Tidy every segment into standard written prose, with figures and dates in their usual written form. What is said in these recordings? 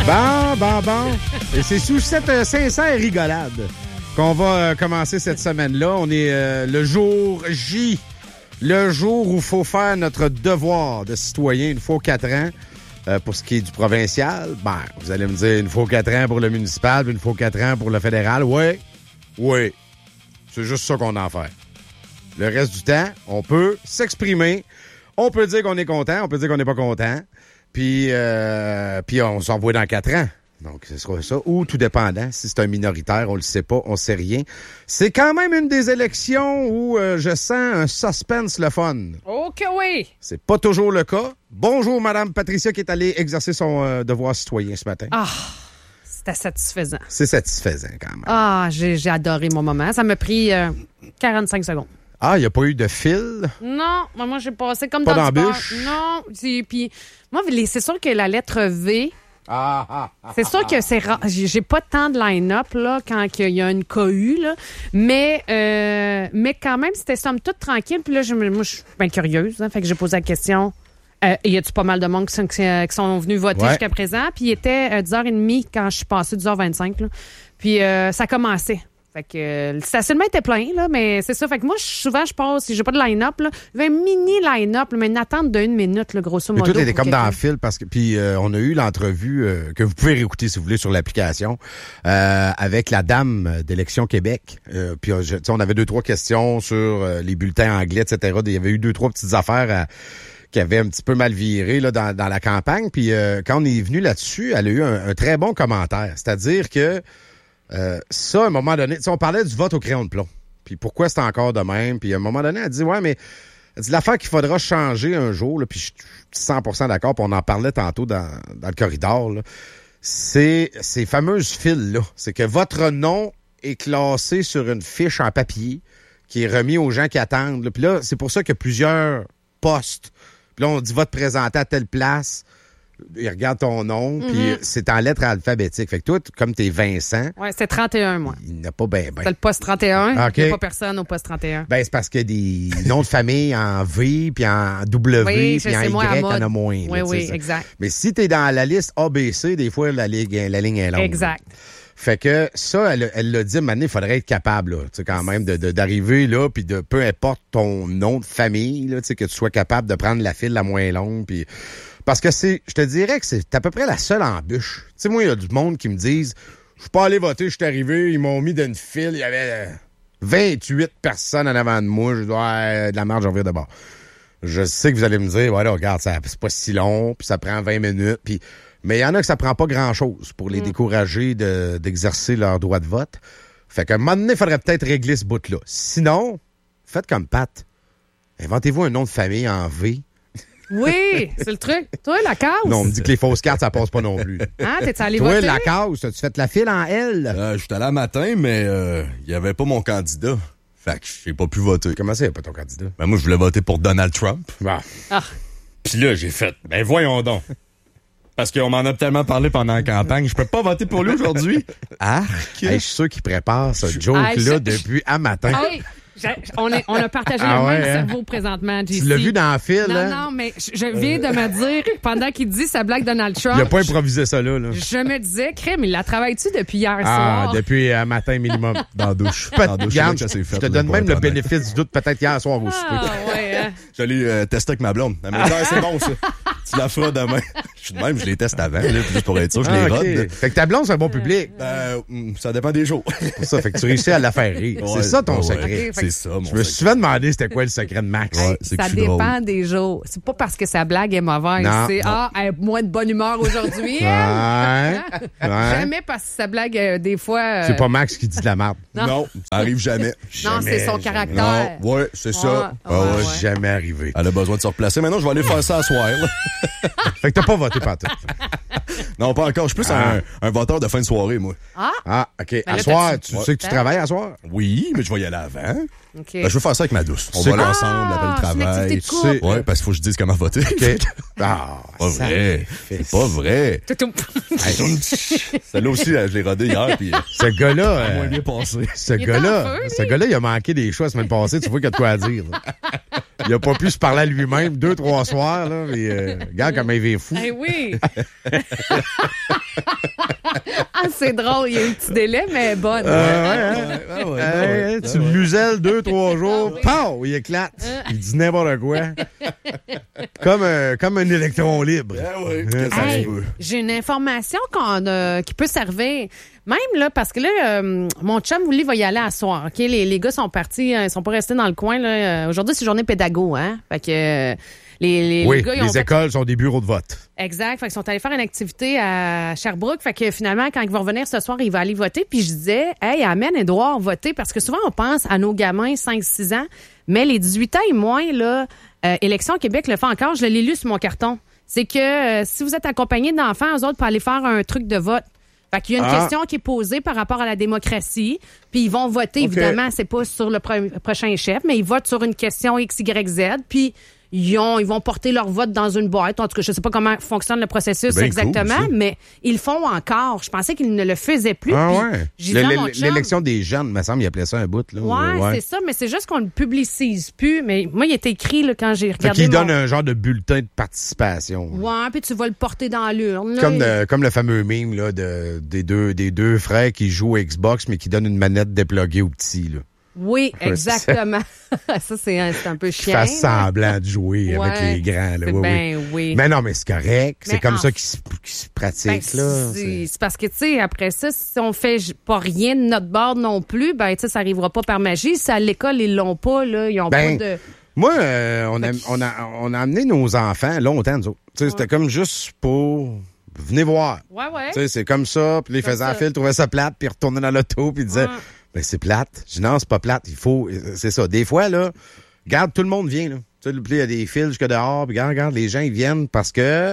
Bon. Et c'est sous cette sincère rigolade qu'on va commencer cette semaine-là. On est le jour J, le jour où il faut faire notre devoir de citoyen une fois aux 4 ans. Pour ce qui est du provincial, vous allez me dire une fois aux 4 ans pour le municipal, puis une fois aux 4 ans pour le fédéral. Oui. C'est juste ça qu'on a à faire. Le reste du temps, on peut s'exprimer. On peut dire qu'on est content, on peut dire qu'on n'est pas content. Puis on s'envoie dans 4 ans. Donc, ce sera ça. Ou tout dépendant. Si c'est un minoritaire, on le sait pas, on sait rien. C'est quand même une des élections où je sens un suspense le fun. OK, oui. C'est pas toujours le cas. Bonjour, Madame Patricia, qui est allée exercer son devoir citoyen ce matin. C'était satisfaisant. C'est satisfaisant, quand même. J'ai adoré mon moment. Ça m'a pris 45 secondes. Il n'y a pas eu de fil? Non, moi, j'ai passé comme pas dans d'embûche? le sport. Non. Puis, moi, c'est sûr que la lettre V... C'est sûr que c'est rare. J'ai pas tant de line-up là, quand il y a une cohue, là. Mais quand même, c'était somme toute tranquille. Puis là, moi, je suis bien curieuse. Fait que j'ai posé la question. Y a-tu pas mal de monde qui sont venus voter jusqu'à présent? Puis il était 10h30 quand je suis passée, 10h25. Là. Puis ça a commencé. Fait que le stationnement était plein, là, mais c'est ça. Fait que moi, souvent, je passe, si j'ai pas de line-up, là, j'ai un mini line-up, mais une attente de 1 minute, là, grosso modo. Mais tout était comme dans le fil, parce que puis on a eu l'entrevue que vous pouvez réécouter si vous voulez sur l'application avec la dame d'Élection Québec. Puis on avait 2-3 questions sur les bulletins anglais, etc. Il y avait eu 2-3 petites affaires qui avaient un petit peu mal viré là, dans la campagne. Puis quand on est venu là-dessus, elle a eu un très bon commentaire. C'est-à-dire que ça, à un moment donné, on parlait du vote au crayon de plomb. Puis pourquoi c'est encore de même? Puis à un moment donné, elle dit, elle dit l'affaire qu'il faudra changer un jour, là, puis je suis 100% d'accord, puis on en parlait tantôt dans le corridor, là, c'est ces fameuses files-là. C'est que votre nom est classé sur une fiche en papier qui est remis aux gens qui attendent. Là. Puis là, c'est pour ça qu'il y a plusieurs postes. Puis là, on dit, va te présenter à telle place. Il regarde ton nom, puis c'est en lettres alphabétiques. Fait que toi, comme t'es Vincent... Ouais, c'est 31, moi. Il n'a pas bien. C'est le poste 31. OK. Il n'y a pas personne au poste 31. C'est parce qu'il y a des noms de famille en V, puis en W, puis en Y, il y en a moins. Oui, exact. Mais si t'es dans la liste ABC, des fois, la ligne est longue. Exact. Fait que ça, elle l'a dit, maintenant, il faudrait être capable, là, tu sais, quand même, d'arriver, là, puis de peu importe ton nom de famille, là, tu sais, que tu sois capable de prendre la file la moins longue, puis... Parce que je te dirais que c'est à peu près la seule embûche. Tu sais, moi, il y a du monde qui me disent, je suis pas allé voter, je suis arrivé, ils m'ont mis dans une file, il y avait 28 personnes en avant de moi, je dois de la merde, j'en reviens de bord. Je sais que vous allez me dire, voilà, regarde, c'est pas si long, puis ça prend 20 minutes, puis... Mais il y en a que ça prend pas grand-chose pour les décourager d'exercer leur droit de vote. Fait qu'à un moment donné, il faudrait peut-être régler ce bout-là. Sinon, faites comme Pat. Inventez-vous un nom de famille en V. Oui, c'est le truc. Toi, la case. Non, on me dit que les fausses cartes, ça passe pas non plus. T'es allé voter? Toi, la case, as-tu fait la file en L? Je suis allé à matin, mais il y avait pas mon candidat. Fait que j'ai pas pu voter. Comment ça, il n'y a pas ton candidat? Moi, je voulais voter pour Donald Trump. Ah. Puis là, j'ai fait, voyons donc. Parce qu'on m'en a tellement parlé pendant la campagne. Je peux pas voter pour lui aujourd'hui. Je suis sûr qu'il prépare ce joke-là depuis à matin. On a partagé le même cerveau présentement, JC. Tu l'as vu dans le fil, Non, mais je viens de me dire, pendant qu'il dit sa blague Donald Trump... Il a pas improvisé ça, là. Je me disais, crème, il la travaille-tu depuis hier soir? Depuis un matin minimum. Dans la douche. Regarde, je te donne même le bénéfice du doute, peut-être hier soir aussi. J'allais tester avec ma blonde. Elle m'a dit, c'est bon, ça. Tu la feras demain. Je suis de même, je les teste avant, là, juste pour être sûr, je les rode. Fait que ta blonde, c'est un bon public. Ça dépend des jours. C'est ça, fait que tu réussis à la faire rire. C'est ça ton secret. C'est ça, mon secret. Je me suis souvent demandé c'était quoi le secret de Max. Ça dépend des jours. C'est pas parce que sa blague est mauvaise. C'est elle est moins de bonne humeur aujourd'hui. Jamais parce que sa blague, des fois... C'est pas Max qui dit de la merde. Non, ça arrive jamais. Non, c'est son caractère. Non, c'est ça. Jamais arrivé. Elle a besoin de se replacer. Maintenant, je vais aller faire ça à soir. Fait que t'as pas voté partout. Non, pas encore. Je suis plus un voteur de fin de soirée, moi. OK. À soir, tu sais que tu travailles à soir? Oui, mais je vais y aller avant. Okay. Je veux faire ça avec ma douce. On va aller ensemble après le travail. Oui, parce qu'il faut que je dise comment voter. Okay. Pas vrai. C'est pas vrai. Celle-là aussi, je l'ai rodé hier. Puis ce gars-là... moins bien passé. Ce gars-là, il a manqué des choix la semaine passée. Tu vois qu'il y a de quoi à dire. Là. Il a pas pu se parler à lui-même 2-3 soirs. Là, mais, regarde comment il est fou. Oui. C'est drôle, il y a un petit délai, mais bonne. Tu le muselles 2-3 jours, pow, il éclate. Il dit n'importe quoi. comme un électron libre. J'ai une information qui peut servir. Même là, parce que là, mon chum, lui, va y aller à soir. OK? Les gars sont partis, ils sont pas restés dans le coin. Là. Aujourd'hui, c'est journée pédago, hein? Fait que les gars, les écoles sont des bureaux de vote. Exact. Fait qu'ils sont allés faire une activité à Sherbrooke. Fait que finalement, quand ils vont revenir ce soir, il va aller voter. Puis je disais, hey, amène Édouard voter. Parce que souvent, on pense à nos gamins 5-6 ans. Mais les 18 ans et moins, là, Élection Québec le fait encore. Je l'ai lu sur mon carton. C'est que si vous êtes accompagné d'enfants, eux autres peuvent aller faire un truc de vote. Fait qu'il y a une question qui est posée par rapport à la démocratie, puis ils vont voter, évidemment, c'est pas sur le prochain chef, mais ils votent sur une question X, Y, Z, puis ils vont porter leur vote dans une boîte. En tout cas, je sais pas comment fonctionne le processus exactement, cool, mais ils le font encore. Je pensais qu'ils ne le faisaient plus. L'élection des jeunes, me semble, ils appelaient ça un bout. Là. Ouais, c'est ça, mais c'est juste qu'on ne le publicise plus. Mais moi, il est écrit là, quand j'ai regardé. Qui donne un genre de bulletin de participation. Ouais, puis tu vas le porter dans l'urne. Comme le fameux meme là, des deux frères qui jouent au Xbox, mais qui donnent une manette dépluguée aux petits. Là. Oui, exactement. Ça, c'est un peu chiant. Qui fasse semblant de jouer avec les grands. Là. Oui. Mais non, mais c'est correct. C'est comme ça qu'ils se pratiquent. Là. C'est parce que, tu sais, après ça, si on fait pas rien de notre bord non plus, ben, tu sais, ça arrivera pas par magie. Si à l'école, ils l'ont pas, là, ils ont pas de... Moi, on a amené nos enfants longtemps, nous autres. C'était comme juste pour... Venez voir. Ouais. C'est comme ça. Puis ils faisaient la file, trouvaient ça plate, puis ils retournaient dans l'auto, puis ils disaient... Ben, c'est plate. Je dis non, c'est pas plate. Il faut. C'est ça. Des fois, là, regarde, tout le monde vient, là. Tu sais, il y a des fils jusque dehors, puis regarde, les gens, ils viennent parce que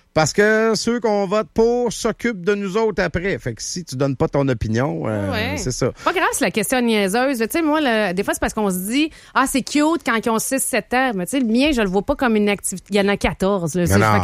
ceux qu'on vote pour s'occupent de nous autres après. Fait que si tu donnes pas ton opinion, c'est ça. Pas grave, c'est la question niaiseuse. Tu sais, moi, des fois, c'est parce qu'on se dit, c'est cute quand ils ont 6-7 ans. Mais tu sais, le mien, je le vois pas comme une activité. Il y en a 14, là.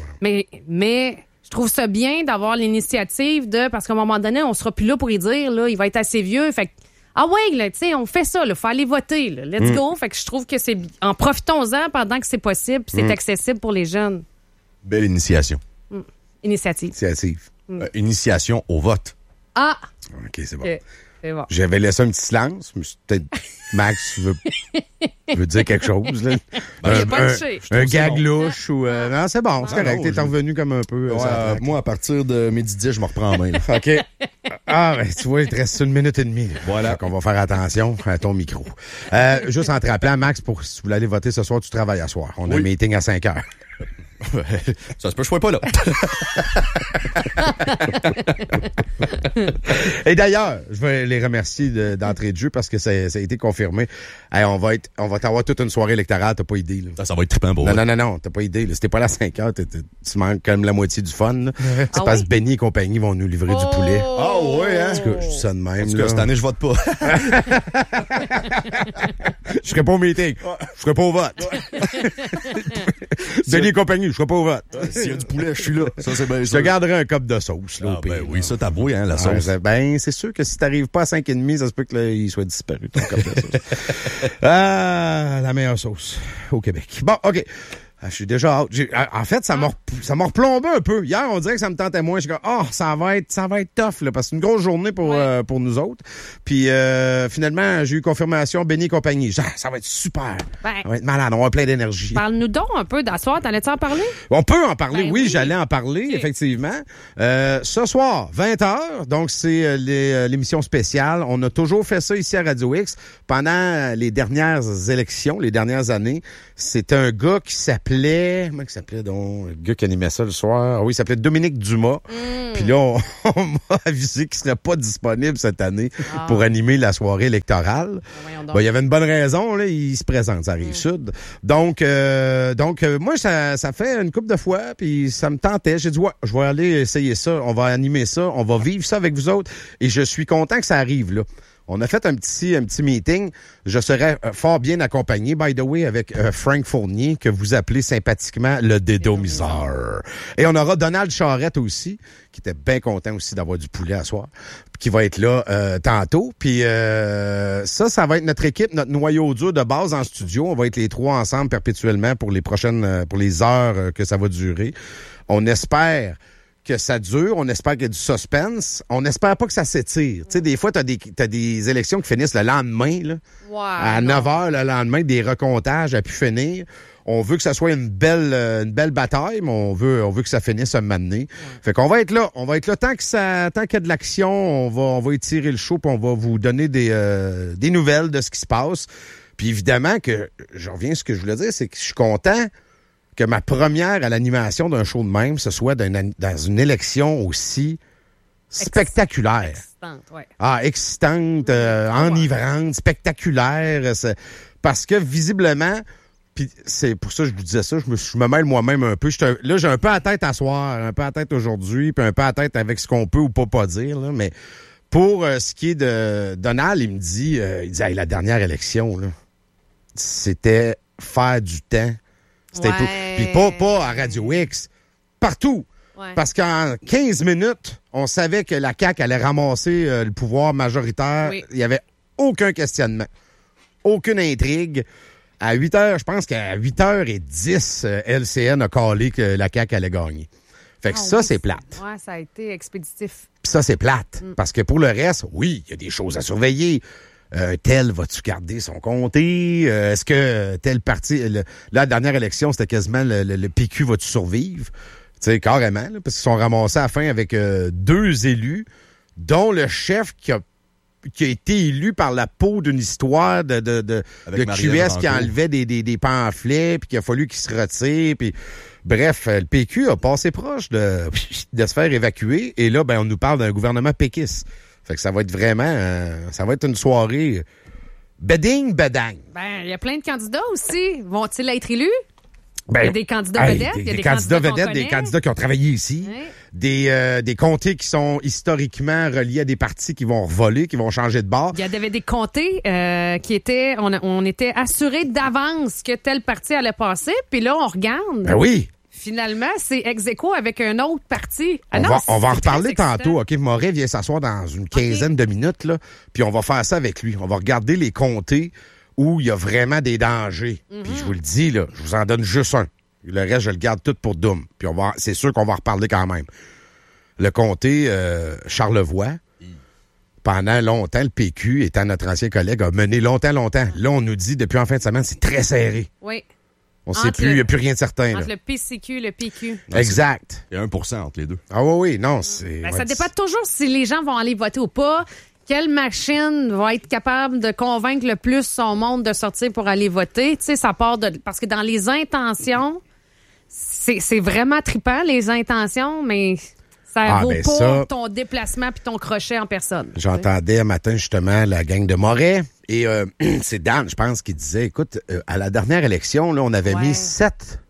Mais je trouve ça bien d'avoir l'initiative parce qu'à un moment donné, on sera plus là pour y dire, là, il va être assez vieux. Fait que, là, tu sais, on fait ça, là, faut aller voter, là. Let's go. Fait que je trouve que c'est, en profitons-en pendant que c'est possible, c'est accessible pour les jeunes. Belle initiation. Initiative. Initiation au vote. OK, c'est bon. C'est bon. J'avais laissé un petit silence, mais peut-être Max veut dire quelque chose. Là. Un gag louche ou... non, c'est bon, c'est correct. T'es revenu comme un peu... moi, à partir de midi 10, je me reprends en main. OK. Tu vois, il te reste 1 minute et demie. Voilà. Donc, on va faire attention à ton micro. Juste en te rappelant, Max, pour si vous voulez aller voter ce soir, tu travailles à soir. On a un meeting à 5 heures. Ça se peut, je ne suis pas là. Et d'ailleurs, je vais les remercier d'entrée de jeu parce que ça a été confirmé. Hey, on va t'avoir toute une soirée électorale, t'as pas idée. Là. Ça va être trippant pour Non, t'as pas idée. Là. Si t'es pas là à 5 heures, tu manques quand même la moitié du fun. C'est parce que Benny et compagnie vont nous livrer du poulet. Hein? En tout cas, je dis ça de même. En tout cas, cette année, je vote pas. Je serai pas au meeting. Je serai pas au vote. Benny et compagnie, je serai pas au vote. S'il y a du poulet, je suis là. Ça, c'est bien sûr. Je te garderai un cop de sauce. Là, oui, ça, t'as beau, hein, la sauce. C'est sûr que si t'arrives pas à 5,5, ça se peut qu'il soit disparu, ton cop de sauce. La meilleure sauce au Québec. Bon, OK. Je suis déjà out. En fait, ça m'a replombé un peu. Hier, on dirait que ça me tentait moins. Je suis comme, ça va être tough, là, parce que c'est une grosse journée pour nous autres. Puis, finalement, j'ai eu confirmation, Benny et compagnie. Ça va être super. Ça va être malade. On va avoir plein d'énergie. Parle-nous donc un peu d'asseoir. T'allais-tu en parler? On peut en parler. Oui, j'allais en parler, effectivement. Ce soir, 20h. Donc, c'est l'émission spéciale. On a toujours fait ça ici à Radio X. Pendant les dernières élections, les dernières années, c'était un gars qui s'appelait... Comment il s'appelait donc? Le gars qui animait ça le soir. Oui, il s'appelait Dominique Dumas. Puis là, on m'a avisé qu'il serait pas disponible cette année pour animer la soirée électorale. Il y avait une bonne raison, là. Il se présente, ça arrive sud. Donc, moi, ça fait une couple de fois, puis ça me tentait. J'ai dit, je vais aller essayer ça. On va animer ça. On va vivre ça avec vous autres. Et je suis content que ça arrive, là. On a fait un petit meeting. Je serais fort bien accompagné, by the way, avec Frank Fournier, que vous appelez sympathiquement le dédomiseur. Et on aura Donald Charrette aussi, qui était bien content aussi d'avoir du poulet à soir, qui va être là tantôt. Puis ça va être notre équipe, notre noyau dur de base en studio. On va être les trois ensemble perpétuellement pour les heures que ça va durer. On espère que ça dure, on espère qu'il y a du suspense, on espère pas que ça s'étire. Tu sais, des fois, t'as des élections qui finissent le lendemain, là, à 9h le lendemain, des recomptages à pu finir. On veut que ça soit une belle bataille, mais on veut que ça finisse un moment donné. Fait qu'on va être là. On va être là tant qu'il y a de l'action, on va étirer le show, puis on va vous donner des nouvelles de ce qui se passe. Puis évidemment que, je reviens à ce que je voulais dire, c'est que je suis content que ma première à l'animation d'un show de même, ce soit dans une élection aussi spectaculaire. Excitante, ouais. Excitante, enivrante, spectaculaire. Parce que visiblement, puis c'est pour ça que je vous disais ça, je me mêle moi-même un peu. Là, j'ai un peu à tête à soir, un peu à tête aujourd'hui, puis un peu à tête avec ce qu'on peut ou pas dire. Là, mais pour ce qui est de Donald, il me dit, hey, la dernière élection, là, c'était faire du temps. C'était puis pas à Radio X, partout. Ouais. Parce qu'en 15 minutes, on savait que la CAQ allait ramasser le pouvoir majoritaire. Oui. Il n'y avait aucun questionnement, aucune intrigue. À 8h, je pense qu'à 8h10, LCN a calé que la CAQ allait gagner. Fait que ça, c'est plate. Ouais, ça a été expéditif. Puis ça, c'est plate. Parce que pour le reste, oui, il y a des choses à surveiller. Tel va-tu garder son comté? Est-ce que tel parti... la dernière élection, c'était quasiment le PQ va-tu survivre? Tu sais, carrément, là, parce qu'ils sont ramassés à la fin avec 2 élus, dont le chef qui a été élu par la peau d'une histoire de QS qui enlevait des pamphlets, puis qu'il a fallu qu'il se retire, puis... Bref, le PQ a passé proche de se faire évacuer, et là, on nous parle d'un gouvernement péquiste. Fait que ça va être vraiment... ça va être une soirée beding, bedang. Il y a plein de candidats aussi. Vont-ils être élus? Il y a des candidats vedettes. Il y a des candidats vedettes, des candidats qui ont travaillé ici. Oui. Des comtés qui sont historiquement reliés à des partis qui vont voler, qui vont changer de bord. Il y avait des comtés qui étaient... On était assurés d'avance que tel parti allait passer, puis là, on regarde. Ben oui! Finalement, c'est ex-aequo avec un autre parti. On va en reparler tantôt. OK, Moret vient s'asseoir dans une quinzaine de minutes, là, puis on va faire ça avec lui. On va regarder les comtés où il y a vraiment des dangers. Puis je vous le dis, là, je vous en donne juste un. Le reste, je le garde tout pour Doom. Puis c'est sûr qu'on va en reparler quand même. Le comté Charlevoix, pendant longtemps, le PQ, étant notre ancien collègue, a mené longtemps. Là, on nous dit, depuis en fin de semaine, c'est très serré. Oui. On sait plus, il n'y a plus rien de certain. Entre le PCQ et le PQ. Exact. Il y a 1% entre les deux. Ah oui, non, c'est... ça dépend toujours si les gens vont aller voter ou pas. Quelle machine va être capable de convaincre le plus son monde de sortir pour aller voter? Tu sais, ça part de... Parce que dans les intentions, c'est vraiment trippant, les intentions, mais... Ça vaut pas ton déplacement puis ton crochet en personne. J'entendais un matin, justement, la gang de Moret. Et c'est Dan, je pense, qui disait, écoute, à la dernière élection, là, on avait mis 7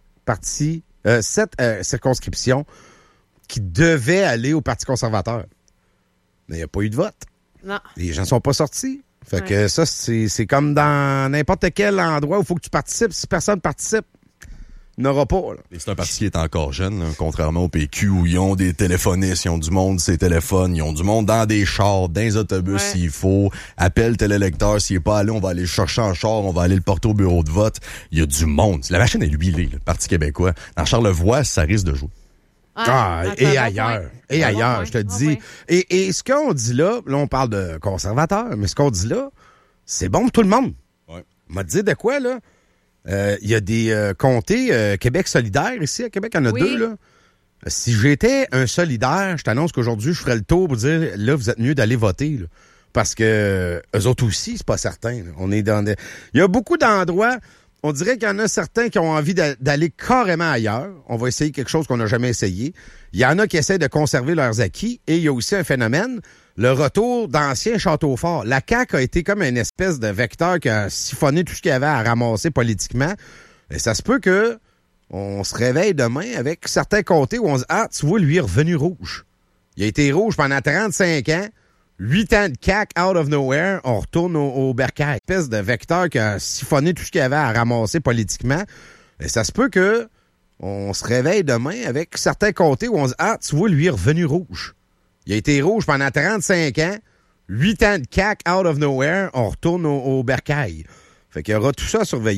circonscriptions qui devaient aller au Parti conservateur. Mais il n'y a pas eu de vote. Non. Les gens ne sont pas sortis. Fait que ça, c'est comme dans n'importe quel endroit où il faut que tu participes. Si personne participe, n'aura pas. Là. Et c'est un parti qui est encore jeune, là, contrairement au PQ où ils ont des téléphonistes, ils ont du monde sur ses téléphones, ils ont du monde dans des chars, dans des autobus s'il faut. Appelle tel électeur, s'il est pas allé, on va aller le chercher en char, on va aller le porter au bureau de vote. Il y a du monde. La machine est huilée, le Parti québécois. Dans Charlevoix, ça risque de jouer. Et ailleurs. Et ailleurs, je te dis. Et ce qu'on dit là, on parle de conservateurs, mais ce qu'on dit là, c'est bon pour tout le monde. Ouais. On m'a dit de quoi, là? Il y a des comtés Québec solidaire ici. À Québec, il y en a 2, là. Si j'étais un solidaire, je t'annonce qu'aujourd'hui, je ferais le tour pour dire, là, vous êtes mieux d'aller voter, là. Parce que eux autres aussi, c'est pas certain. Là. On est dans des... Il y a beaucoup d'endroits, on dirait qu'il y en a certains qui ont envie d'aller carrément ailleurs. On va essayer quelque chose qu'on n'a jamais essayé. Il y en a qui essaient de conserver leurs acquis. Et il y a aussi un phénomène, le retour d'anciens châteaux forts. La CAQ a été comme une espèce de vecteur qui a siphonné tout ce qu'il y avait à ramasser politiquement. Et ça se peut que on se réveille demain avec certains comtés où on se dit « Ah, tu vois, lui est revenu rouge. Il a été rouge pendant 35 ans. 8 ans de CAQ out of nowhere. On retourne au bercail. » Une espèce de vecteur qui a siphonné tout ce qu'il y avait à ramasser politiquement. Et ça se peut que on se réveille demain avec certains comtés où on se dit « Ah, tu vois, lui est revenu rouge. Il a été rouge pendant 35 ans. 8 ans de CAQ out of nowhere. On retourne au bercail. » Fait qu'il y aura tout ça à surveiller.